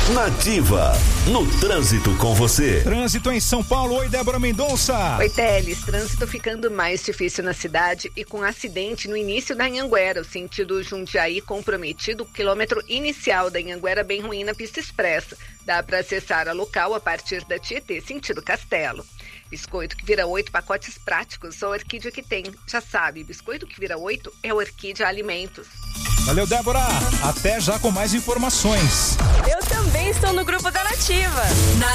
Nativa, no trânsito com você. Trânsito em São Paulo. Oi, Débora Mendonça. Oi, Teles. Trânsito ficando mais difícil na cidade e com acidente no início da Anhanguera, o sentido Jundiaí comprometido, o quilômetro inicial da Anhanguera bem ruim na pista expressa. Dá para acessar a local a partir da Tietê, sentido Castelo. Biscoito que vira 8, pacotes práticos, só a Orquídea que tem. Já sabe, biscoito que vira 8 é a Orquídea Alimentos. Valeu, Débora. Até já com mais informações. Eu também estou no grupo da Nativa.